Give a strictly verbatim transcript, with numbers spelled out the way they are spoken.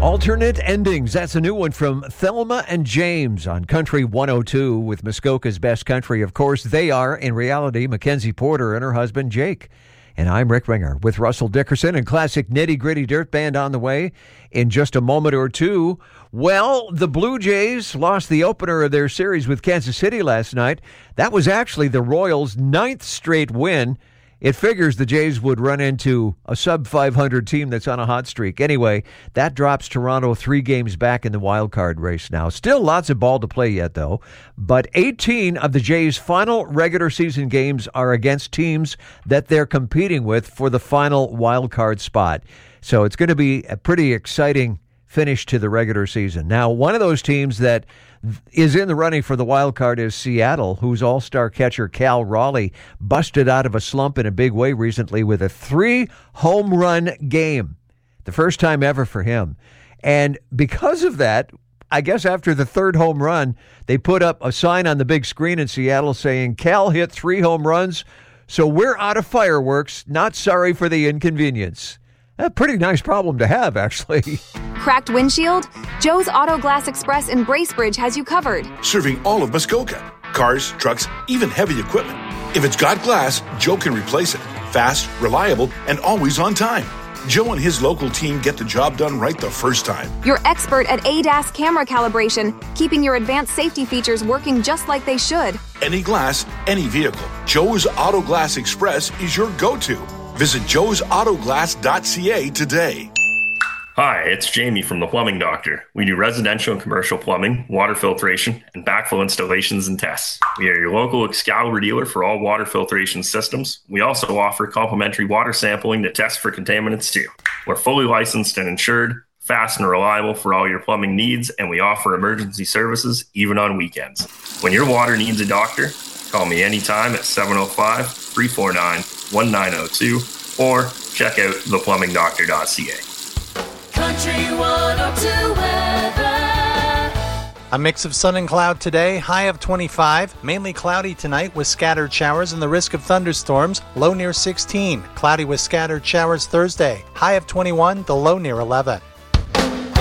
Alternate Endings. That's a new one from Thelma and James on Country one oh two with Muskoka's Best Country. Of course, they are, in reality, Mackenzie Porter and her husband, Jake. And I'm Rick Ringer with Russell Dickerson and classic Nitty Gritty Dirt Band on the way in just a moment or two. Well, the Blue Jays lost the opener of their series with Kansas City last night. That was actually the Royals' ninth straight win. It figures the Jays would run into a sub five hundred team that's on a hot streak. Anyway, that drops Toronto three games back in the wild card race now. Still lots of ball to play yet, though. But eighteen of the Jays' final regular season games are against teams that they're competing with for the final wild card spot. So it's going to be a pretty exciting finish to the regular season. Now, one of those teams that is in the running for the wild card is Seattle, whose all-star catcher Cal Raleigh busted out of a slump in a big way recently with a three-home run game. The first time ever for him. And because of that, I guess after the third home run, they put up a sign on the big screen in Seattle saying, Cal hit three home runs, so we're out of fireworks. Not sorry for the inconvenience. A pretty nice problem to have, actually. Cracked windshield? Joe's Auto Glass Express in Bracebridge has you covered. Serving all of Muskoka. Cars, trucks, even heavy equipment. If it's got glass, Joe can replace it. Fast, reliable, and always on time. Joe and his local team get the job done right the first time. You're expert at A D A S camera calibration, keeping your advanced safety features working just like they should. Any glass, any vehicle. Joe's Auto Glass Express is your go-to. Visit joes auto glass dot c a today. Hi, it's Jamie from The Plumbing Doctor. We do residential and commercial plumbing, water filtration, and backflow installations and tests. We are your local Excalibur dealer for all water filtration systems. We also offer complimentary water sampling to test for contaminants too. We're fully licensed and insured, fast and reliable for all your plumbing needs, and we offer emergency services even on weekends. When your water needs a doctor, call me anytime at seven oh five, three four nine, one nine oh two or check out the plumbing doctor dot c a. Country one oh two weather. A mix of sun and cloud today, high of twenty-five. Mainly cloudy tonight with scattered showers and the risk of thunderstorms, low near sixteen. Cloudy with scattered showers Thursday, high of twenty-one, the low near eleven.